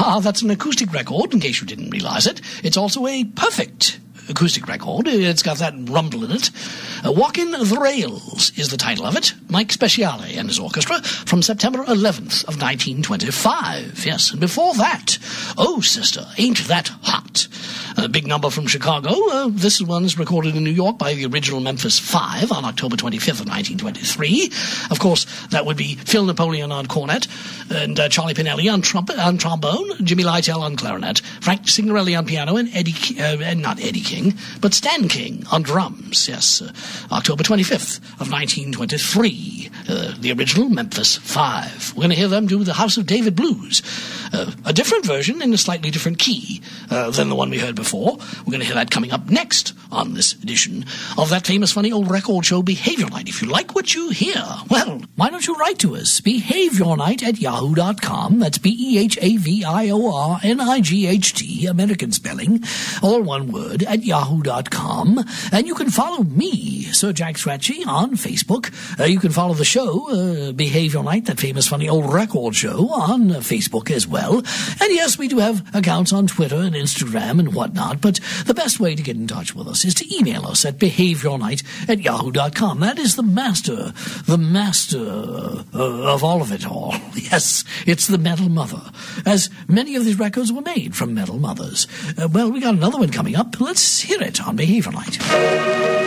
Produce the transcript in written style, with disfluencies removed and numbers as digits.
That's an acoustic record, in case you didn't realize it. It's also a perfect acoustic record. It's got that rumble in it. Walkin' the Rails is the title of it. Mike Speciale and his orchestra from September 11th of 1925. Yes, and before that, Oh Sister, Ain't That Hot? A big number from Chicago. This one is recorded in New York by the original Memphis Five on October 25th of 1923. Of course, that would be Phil Napoleon on cornet, and Charlie Pinelli on trombone, Jimmy Lytle on clarinet, Frank Signorelli on piano, and not Eddie King, but Stan King on drums. Yes, October 25th of 1923. The original Memphis Five. We're going to hear them do the House of David Blues. A different version in a slightly different key than the one we heard before. We're going to hear that coming up next on this edition of that famous funny old record show, Behavior Night. If you like what you hear, well, why don't you write to us? behaviornight@yahoo.com. That's BehaviorNight, American spelling, all one word, at yahoo.com. And you can follow me, Sir Jack Scratchy, on Facebook. You can follow the show, Behavior Night, that famous funny old record show, on Facebook as well. And yes, we do have accounts on Twitter and Instagram and whatnot, but the best way to get in touch with us is to email us at behaviornight@yahoo.com. That is the master of all of it all. Yes, it's the Metal Mother, as many of these records were made from Metal Mothers. Well, we got another one coming up. Let's hear it on Behavior Night.